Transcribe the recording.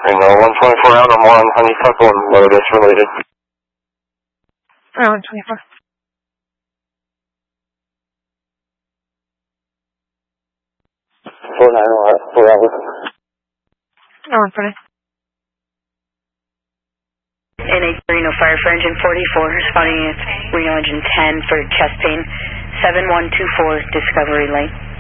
Reno 124 out, I'm on Honeysuckle and Lotus related. 124. Four hours. 140. NH Reno Fire for engine 44, responding at Reno engine 10 for chest pain, 7124 Discovery Lane.